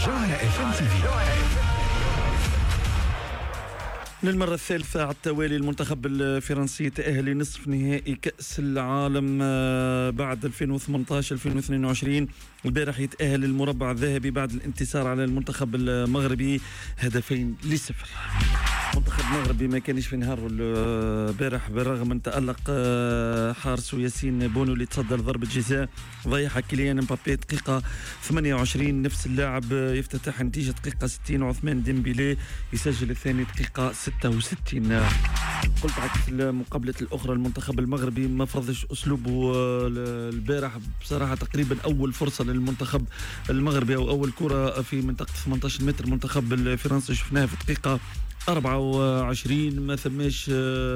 جوهرة FM TV. للمرة الثالثة على التوالي المنتخب الفرنسي تأهل لنصف نهائي كأس العالم بعد 2018-2022. البارح يتأهل المربع الذهبي بعد الانتصار على المنتخب المغربي 2-0. المنتخب المغربي ما كانش في نهاره البارح بالرغم من تألق حارس ياسين بونو اللي تصدر ضربة جزاء ضيعها كيليان مبابي دقيقة 28. نفس اللاعب يفتتح نتيجة دقيقة 60 وعثمان ديمبيلي يسجل الثاني دقيقة 66. قلت عكس المقابلة الأخرى المنتخب المغربي ما فرضش أسلوبه البارح بصراحة. تقريبا أول فرصة للمنتخب المغربي أو أول كرة في منطقة 18 متر المنتخب الفرنسي شفناها في دقيقة 24. ما ثماش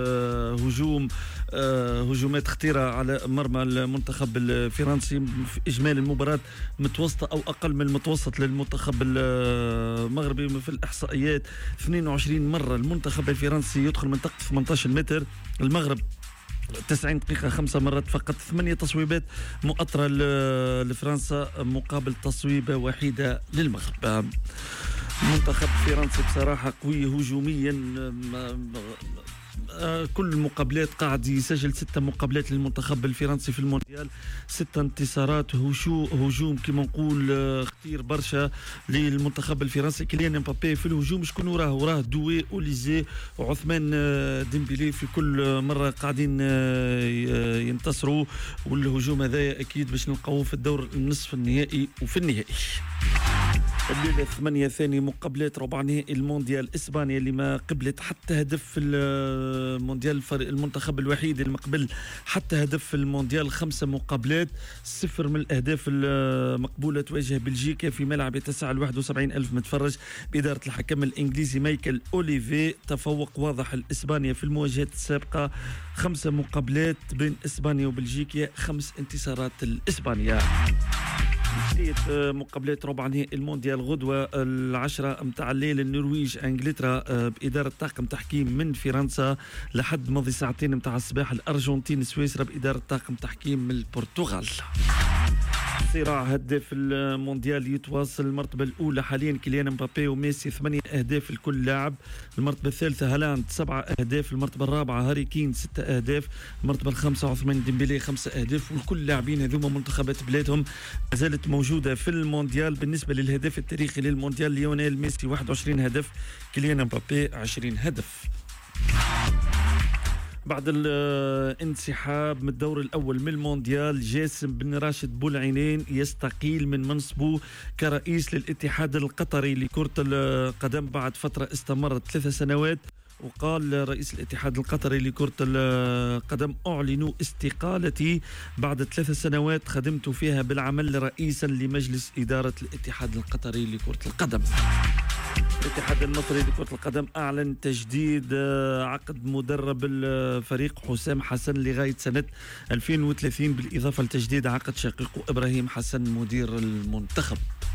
هجومات خطيرة على مرمى المنتخب الفرنسي. في إجمال المباراة متوسطة أو أقل من المتوسط للمنتخب المغربي. في الإحصائيات 22 مرة المنتخب الفرنسي يدخل منطقة 18 متر، المغرب 90 دقيقة 5 مرات فقط. 8 تصويبات مؤطرة لفرنسا مقابل تصويبة وحيدة للمغرب. منتخب فرنسي بصراحة قوي هجوميا. كل المقابلات قاعد يسجل 6 مقابلات للمنتخب الفرنسي في المونديال، 6 انتصارات. هجوم كما نقول خطير برشا للمنتخب الفرنسي. كيليان مبابي في الهجوم شكون وراه دوي أوليزي وعثمان ديمبيلي في كل مرة قاعدين ينتصروا. والهجوم هذا أكيد باش نلقاوه في الدور النصف النهائي وفي النهائي. الليلة 8 ثاني مقابلات ربع نهائي المونديال. إسبانيا اللي ما قبلت حتى هدف في المونديال، المنتخب الوحيد اللي ما قبل حتى هدف في المونديال. 5 مقابلات 0 من الأهداف المقبولة. تواجه بلجيكا في ملعب يتسع 71,000 متفرج بإدارة الحكم الإنجليزي مايكل أوليفي. تفوق واضح الإسبانيا في المواجهات السابقة. 5 مقابلات بين إسبانيا وبلجيكا، 5 انتصارات الإسبانيا. مقابلات ربع نهائي المونديال غدوة 10 متاع الليل. النرويج انجلترا بإدارة طاقم تحكيم من فرنسا لحد ماضي ساعتين متاع الصباح. الأرجنتين سويسرا بإدارة طاقم تحكيم من البرتغال. صراع هداف المونديال يتواصل. المرتبة الأولى حاليا كيليان مبابي وميسي 8 أهداف لكل لاعب. المرتبة الثالثة هالاند 7 أهداف. المرتبة الرابعة هاري كين 6 أهداف. المرتبة الخامسة عثمان ديمبيلي 5 أهداف. وكل لاعبين هذوما منتخبات بلادهم زالت موجودة في المونديال. بالنسبة للهدف التاريخي للمونديال ليونيل ميسي 21 هدف، كيليان مبابي 20 هدف. بعد الانسحاب من الدور الأول من المونديال جاسم بن راشد بولعينين يستقيل من منصبه كرئيس للاتحاد القطري لكرة القدم بعد فترة استمرت 3 سنوات. وقال رئيس الاتحاد القطري لكرة القدم: أعلن استقالتي بعد 3 سنوات خدمت فيها بالعمل رئيسا لمجلس إدارة الاتحاد القطري لكرة القدم. الاتحاد المصري لكرة القدم أعلن تجديد عقد مدرب الفريق حسام حسن لغاية سنة 2030 بالإضافة لتجديد عقد شقيقه إبراهيم حسن مدير المنتخب.